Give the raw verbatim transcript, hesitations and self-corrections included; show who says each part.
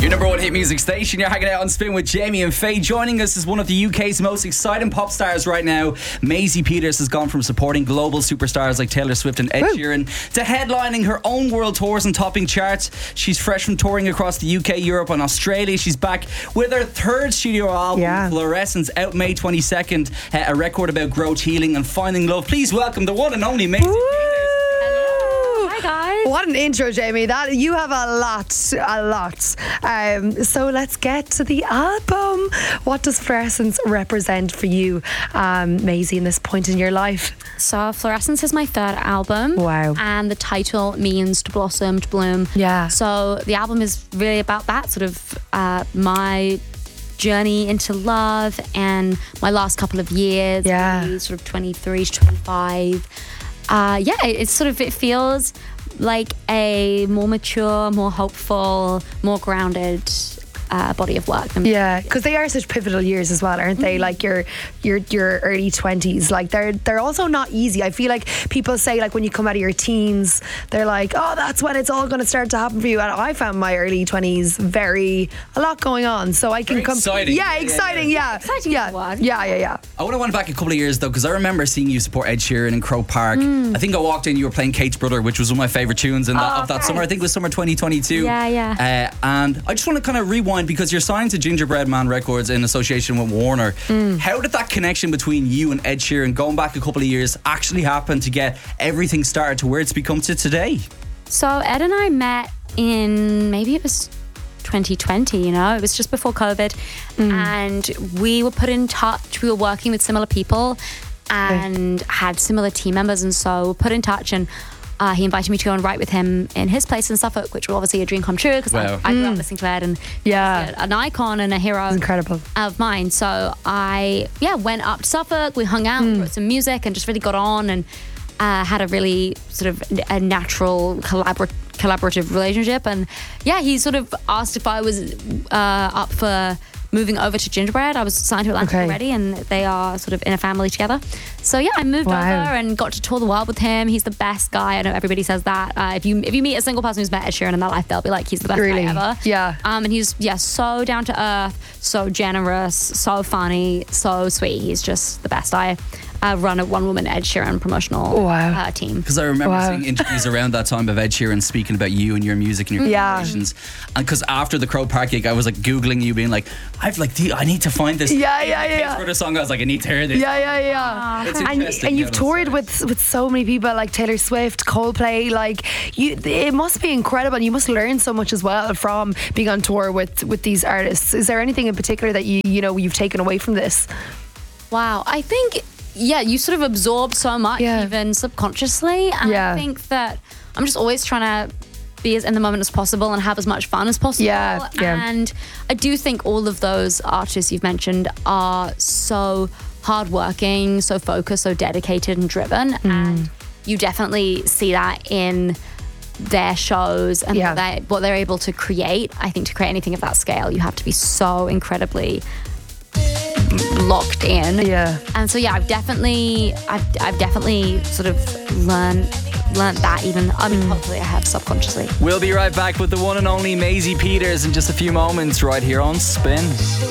Speaker 1: Your number one hit music station. You're hanging out on Spin with Jamie and Faye. Joining us is one of the U K's most exciting pop stars right now. Maisie Peters has gone from supporting global superstars like Taylor Swift and Ed
Speaker 2: Woo.
Speaker 1: Sheeran to headlining her own world tours and topping charts. She's fresh from touring across the U K, Europe and Australia. She's back with her third studio album,
Speaker 2: Yeah.
Speaker 1: Fluorescence, out May twenty-second. Uh, a record about growth, healing and finding love. Please welcome the one and only Maisie
Speaker 2: Woo.
Speaker 1: Peters.
Speaker 3: Hi guys.
Speaker 2: What an intro, Jamie. That you have a lot, a lot. Um, so let's get to the album. What does Fluorescence represent for you, um, Maisie, in this point in your life?
Speaker 3: So Fluorescence is my third album.
Speaker 2: Wow.
Speaker 3: And the title means to blossom, to bloom.
Speaker 2: Yeah.
Speaker 3: So the album is really about that, sort of uh, my journey into love and my last couple of years.
Speaker 2: Yeah.
Speaker 3: Maybe sort of twenty-three to twenty-five. Uh, yeah, it- it's sort of, it feels like a more mature, more hopeful, more grounded uh, body of work. than-
Speaker 2: Yeah, because they are such pivotal years as well, aren't they? Like your your your early twenties, like they're they're also not easy. I feel like people say like when you come out of your teens, they're like, oh, that's when it's all going to start to happen for you. And I found my early twenties very a lot going on, so I can
Speaker 1: Very
Speaker 2: come.
Speaker 1: exciting.
Speaker 2: Yeah,
Speaker 1: Yeah, yeah,
Speaker 2: exciting.
Speaker 1: yeah.
Speaker 2: Yeah,
Speaker 3: Exciting
Speaker 2: yeah,
Speaker 3: is the word.
Speaker 2: yeah, yeah, yeah.
Speaker 1: I would have went back a couple of years though, because I remember seeing you support Ed Sheeran in Croke Park.
Speaker 2: Hmm.
Speaker 1: I think I walked in, you were playing Kate's Brother, which was one of my favourite tunes in that,
Speaker 2: Oh,
Speaker 1: of that
Speaker 2: thanks.
Speaker 1: summer. I think it was summer twenty twenty-two.
Speaker 3: Yeah, yeah.
Speaker 1: Uh, and I just want to kind of rewind, because you're signed to Gingerbread Man Records in association with Warner.
Speaker 2: Hmm.
Speaker 1: How did that connection between you and Ed Sheeran, going back a couple of years, actually happen to get everything started to where it's become to today?
Speaker 3: So Ed and I met in, maybe it was twenty twenty, you know, it was just before COVID. And we were put in touch, we were working with similar people and had similar team members. And so we were put in touch, and uh, he invited me to go and write with him in his place in Suffolk, which was obviously a dream come true, because
Speaker 1: Wow.
Speaker 3: I, I grew up listening to Ed, and
Speaker 2: Yeah.
Speaker 3: he's an icon and a hero
Speaker 2: Incredible.
Speaker 3: of mine. So I, yeah, went up to Suffolk, we hung out, wrote some music, and just really got on, and uh, had a really sort of a natural collabor- collaborative relationship. And yeah, he sort of asked if I was uh, up for moving over to Gingerbread. I was signed to Atlantic
Speaker 2: Okay.
Speaker 3: already, and they are sort of in a family together. So yeah, I moved
Speaker 2: Wow.
Speaker 3: over and got to tour the world with him. He's the best guy. I know everybody says that. Uh, if you if you meet a single person who's met Ed Sheeran in their life, they'll be like, he's the best
Speaker 2: Really?
Speaker 3: guy ever.
Speaker 2: Yeah.
Speaker 3: Um, and he's yeah so down to earth, so generous, so funny, so sweet. He's just the best. I uh, run a one-woman Ed Sheeran promotional
Speaker 2: Wow.
Speaker 3: uh, team.
Speaker 1: Because I remember
Speaker 2: Wow.
Speaker 1: seeing interviews around that time of Ed Sheeran speaking about you and your music and your
Speaker 2: Yeah.
Speaker 1: collaborations. And because after the Croke Park gig, I was like Googling you, being like, I've like, I need to find this.
Speaker 2: Yeah, yeah, yeah.
Speaker 1: For the song, I was like, I need to hear this.
Speaker 2: Yeah, yeah, yeah.
Speaker 1: It's
Speaker 2: And,
Speaker 1: interesting
Speaker 2: and you've
Speaker 1: how that's
Speaker 2: toured
Speaker 1: started.
Speaker 2: with with so many people like Taylor Swift, Coldplay. Like you, it must be incredible. You must learn so much as well from being on tour with with these artists. Is there anything in particular that you you know you've taken away from this?
Speaker 3: Wow, I think yeah, you sort of absorb so much,
Speaker 2: Yeah.
Speaker 3: even subconsciously. And
Speaker 2: Yeah.
Speaker 3: I think that I'm just always trying to be as in the moment as possible and have as much fun as possible.
Speaker 2: Yeah, yeah.
Speaker 3: And I do think all of those artists you've mentioned are so hardworking, so focused, so dedicated and driven.
Speaker 2: Mm.
Speaker 3: And you definitely see that in their shows and
Speaker 2: Yeah.
Speaker 3: what, they, what they're able to create. I think to create anything of that scale, you have to be so incredibly locked in.
Speaker 2: Yeah.
Speaker 3: And so yeah, I've definitely I've I've definitely sort of learned learned that, even I mean hopefully I have subconsciously.
Speaker 1: We'll be right back with the one and only Maisie Peters in just a few moments right here on Spin.